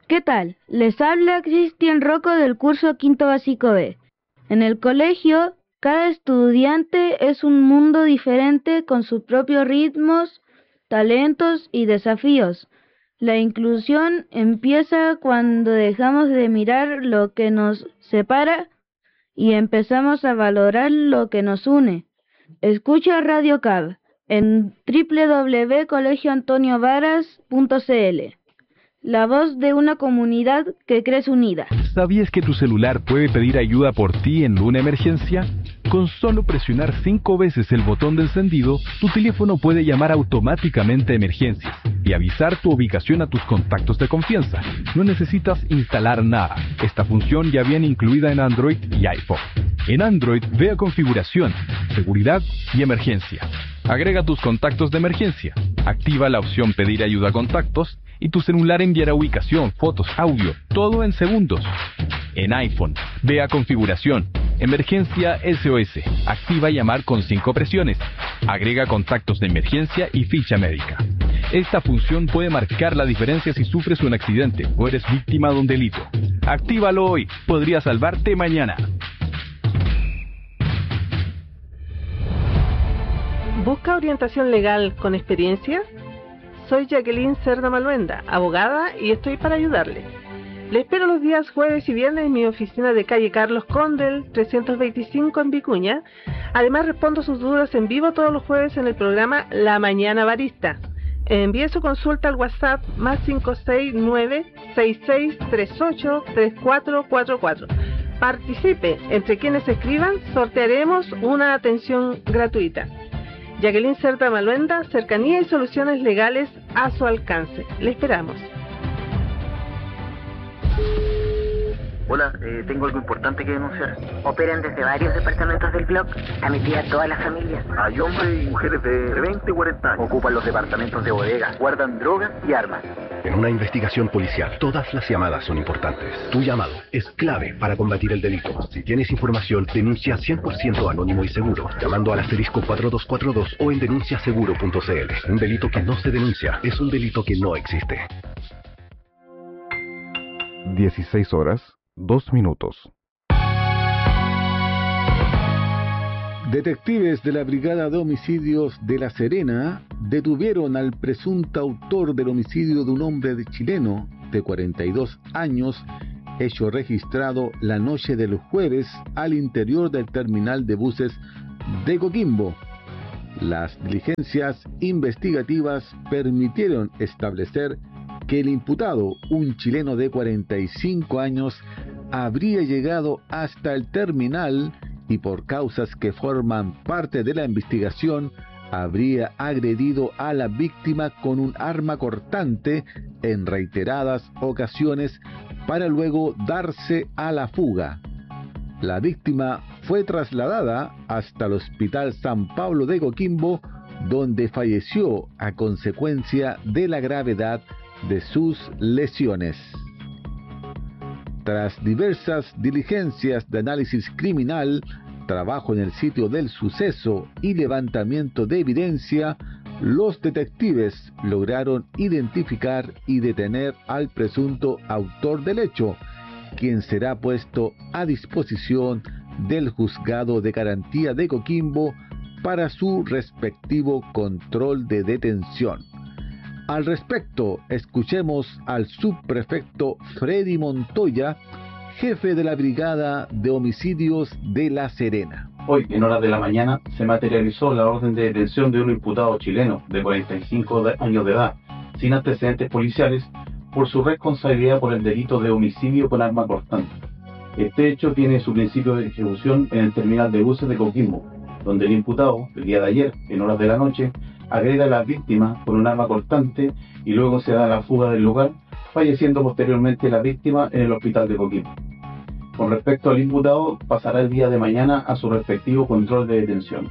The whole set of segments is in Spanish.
¿Qué tal? Les habla Cristian Rocco del curso Quinto Básico B. En el colegio, cada estudiante es un mundo diferente con sus propios ritmos, talentos y desafíos. La inclusión empieza cuando dejamos de mirar lo que nos separa y empezamos a valorar lo que nos une. Escucha Radio CAB en www.colegioantoniovaras.cl. La voz de una comunidad que crece unida. ¿Sabías que tu celular puede pedir ayuda por ti en una emergencia? Con solo presionar 5 veces el botón de encendido, tu teléfono puede llamar automáticamente a emergencias y avisar tu ubicación a tus contactos de confianza. No necesitas instalar nada. Esta función ya viene incluida en Android y iPhone. En Android, ve a Configuración, Seguridad y Emergencia. Agrega tus contactos de emergencia. Activa la opción Pedir ayuda a contactos y tu celular enviará ubicación, fotos, audio, todo en segundos. En iPhone, ve a Configuración, Emergencia SOS. Activa llamar con 5 presiones. Agrega contactos de emergencia y ficha médica. Esta función puede marcar la diferencia si sufres un accidente o eres víctima de un delito. Actívalo hoy, podría salvarte mañana. ¿Busca orientación legal con experiencia? Soy Jacqueline Cerda Maluenda, abogada, y estoy para ayudarle. Le espero los días jueves y viernes en mi oficina de calle Carlos Condel, 325 en Vicuña. Además, respondo sus dudas en vivo todos los jueves en el programa La Mañana Barista. Envíe su consulta al WhatsApp más 569-6638-3444. Participe. Entre quienes escriban, sortearemos una atención gratuita. Jacqueline Cerda Maluenda, cercanía y soluciones legales a su alcance. Le esperamos. Hola, tengo algo importante que denunciar. Operan desde varios departamentos del blog a mi tía toda la familia. Hay hombres y mujeres de 20 y 40 años. Ocupan los departamentos de bodega, guardan drogas y armas. En una investigación policial, todas las llamadas son importantes. Tu llamado es clave para combatir el delito. Si tienes información, denuncia 100% anónimo y seguro, llamando al asterisco 4242 o en denunciaseguro.cl. Un delito que no se denuncia es un delito que no existe. 16 horas, 2 minutos. Detectives de la Brigada de Homicidios de La Serena detuvieron al presunto autor del homicidio de un hombre chileno de 42 años, hecho registrado la noche del jueves al interior del terminal de buses de Coquimbo. Las diligencias investigativas permitieron establecer que el imputado, un chileno de 45 años, habría llegado hasta el terminal y por causas que forman parte de la investigación, habría agredido a la víctima con un arma cortante en reiteradas ocasiones para luego darse a la fuga. La víctima fue trasladada hasta el Hospital San Pablo de Coquimbo, donde falleció a consecuencia de la gravedad de sus lesiones. Tras diversas diligencias de análisis criminal, trabajo en el sitio del suceso y levantamiento de evidencia, los detectives lograron identificar y detener al presunto autor del hecho, quien será puesto a disposición del Juzgado de Garantía de Coquimbo para su respectivo control de detención. Al respecto, escuchemos al subprefecto Freddy Montoya, jefe de la Brigada de Homicidios de La Serena. Hoy, en horas de la mañana, se materializó la orden de detención de un imputado chileno de 45 años de edad, sin antecedentes policiales, por su responsabilidad por el delito de homicidio con arma cortante. Este hecho tiene su principio de ejecución en el terminal de buses de Coquimbo, donde el imputado, el día de ayer, en horas de la noche, agrede a la víctima con un arma cortante y luego se da la fuga del lugar, falleciendo posteriormente la víctima en el hospital de Coquimbo. Con respecto al imputado, pasará el día de mañana a su respectivo control de detención.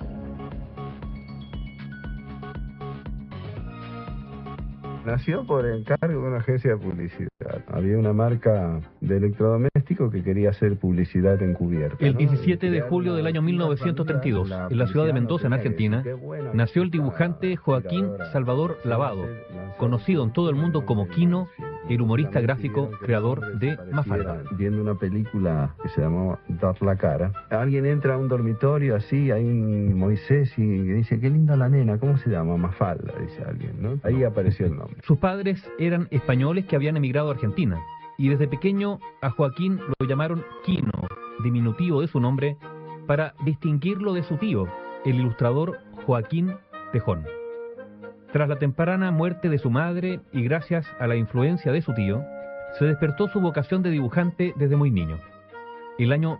Nació por encargo de una agencia de publicidad. Había una marca de electrodoméstico que quería hacer publicidad encubierta. El 17 de julio del año 1932, en la ciudad de Mendoza, en Argentina, nació el dibujante Joaquín Salvador Lavado, conocido en todo el mundo como Quino el humorista gráfico creador de Mafalda. Viendo una película que se llamaba Dar la cara, alguien entra a un dormitorio así, hay un Moisés y dice, qué linda la nena, ¿cómo se llama? Mafalda, dice alguien, ¿no? Ahí apareció el nombre. Sus padres eran españoles que habían emigrado a Argentina, y desde pequeño a Joaquín lo llamaron Quino, diminutivo de su nombre, para distinguirlo de su tío, el ilustrador Joaquín Tejón. Tras la temprana muerte de su madre y gracias a la influencia de su tío, se despertó su vocación de dibujante desde muy niño. El año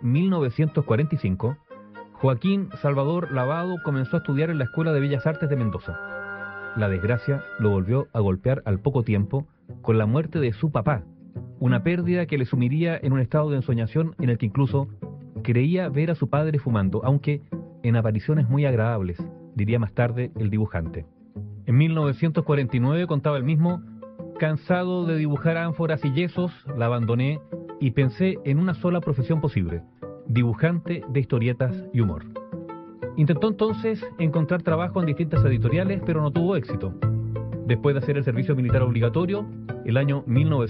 1945, Joaquín Salvador Lavado comenzó a estudiar en la Escuela de Bellas Artes de Mendoza. La desgracia lo volvió a golpear al poco tiempo con la muerte de su papá, una pérdida que le sumiría en un estado de ensoñación en el que incluso creía ver a su padre fumando, aunque en apariciones muy agradables, diría más tarde el dibujante. En 1949 contaba el mismo, cansado de dibujar ánforas y yesos, la abandoné y pensé en una sola profesión posible, dibujante de historietas y humor. Intentó entonces encontrar trabajo en distintas editoriales, pero no tuvo éxito. Después de hacer el servicio militar obligatorio, el año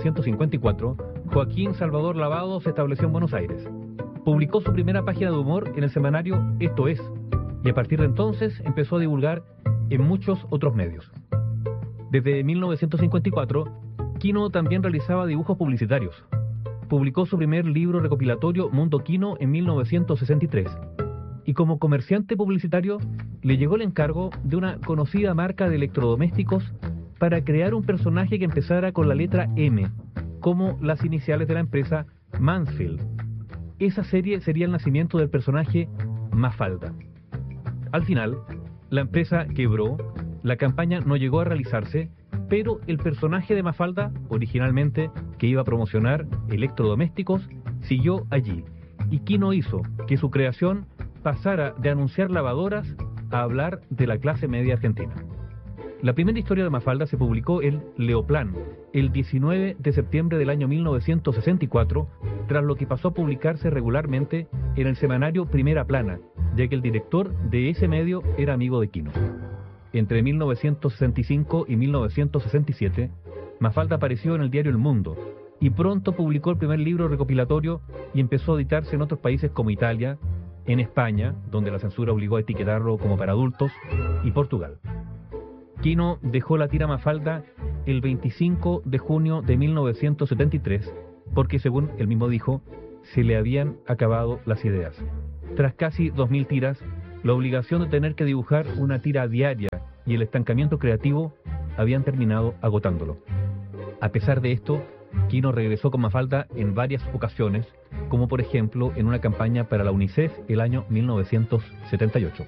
1954, Joaquín Salvador Lavado se estableció en Buenos Aires. Publicó su primera página de humor en el semanario Esto Es, y a partir de entonces empezó a divulgar en muchos otros medios. Desde 1954, Quino también realizaba dibujos publicitarios. Publicó su primer libro recopilatorio Mundo Quino en 1963, y como comerciante publicitario le llegó el encargo de una conocida marca de electrodomésticos para crear un personaje que empezara con la letra M, como las iniciales de la empresa Mansfield. Esa serie sería el nacimiento del personaje Mafalda. Al final, la empresa quebró, la campaña no llegó a realizarse, pero el personaje de Mafalda, originalmente que iba a promocionar electrodomésticos, siguió allí, y Quino hizo que su creación pasara de anunciar lavadoras a hablar de la clase media argentina. La primera historia de Mafalda se publicó en Leoplan, el 19 de septiembre del año 1964, tras lo que pasó a publicarse regularmente en el semanario Primera Plana, ya que el director de ese medio era amigo de Quino. Entre 1965 y 1967, Mafalda apareció en el diario El Mundo, y pronto publicó el primer libro recopilatorio y empezó a editarse en otros países como Italia, en España, donde la censura obligó a etiquetarlo como para adultos, y Portugal. Quino dejó la tira Mafalda el 25 de junio de 1973, porque según él mismo dijo, se le habían acabado las ideas. Tras casi 2000 tiras, la obligación de tener que dibujar una tira diaria y el estancamiento creativo habían terminado agotándolo. A pesar de esto, Quino regresó con Mafalda en varias ocasiones, como por ejemplo en una campaña para la UNICEF el año 1978.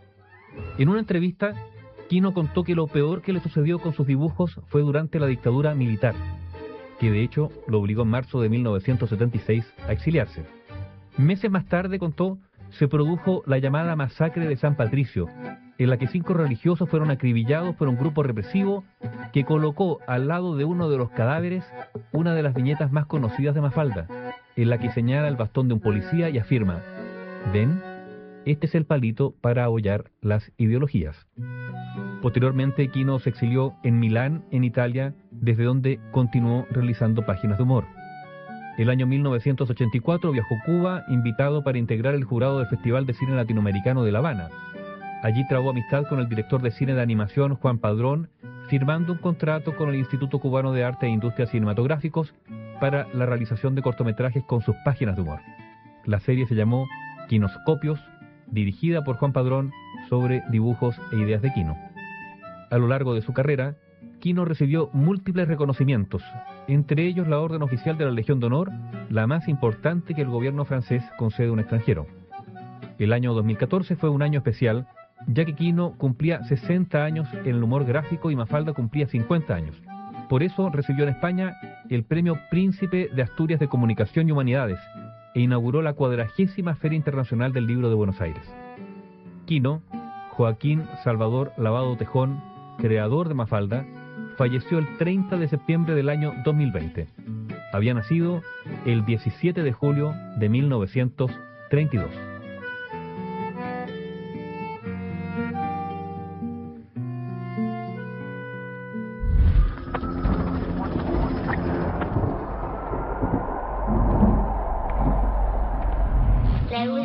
En una entrevista, Quino contó que lo peor que le sucedió con sus dibujos fue durante la dictadura militar, que de hecho lo obligó en marzo de 1976 a exiliarse. Meses más tarde, contó, se produjo la llamada masacre de San Patricio, en la que 5 religiosos fueron acribillados por un grupo represivo que colocó al lado de uno de los cadáveres una de las viñetas más conocidas de Mafalda, en la que señala el bastón de un policía y afirma: «Ven, este es el palito para ahollar las ideologías». Posteriormente, Quino se exilió en Milán, en Italia, desde donde continuó realizando páginas de humor. El año 1984 viajó a Cuba, invitado para integrar el jurado del Festival de Cine Latinoamericano de La Habana. Allí trabó amistad con el director de cine de animación Juan Padrón, firmando un contrato con el Instituto Cubano de Arte e Industrias Cinematográficos para la realización de cortometrajes con sus páginas de humor. La serie se llamó Quinoscopios, dirigida por Juan Padrón, sobre dibujos e ideas de Quino. A lo largo de su carrera, Quino recibió múltiples reconocimientos, entre ellos la Orden Oficial de la Legión de Honor, la más importante que el gobierno francés concede a un extranjero. El año 2014 fue un año especial, ya que Quino cumplía 60 años en el humor gráfico y Mafalda cumplía 50 años. Por eso recibió en España el Premio Príncipe de Asturias de Comunicación y Humanidades e inauguró la 40ª Feria Internacional del Libro de Buenos Aires. Quino, Joaquín Salvador Lavado Tejón, creador de Mafalda, falleció el 30 de septiembre del año 2020. Había nacido el 17 de julio de 1932. Lewis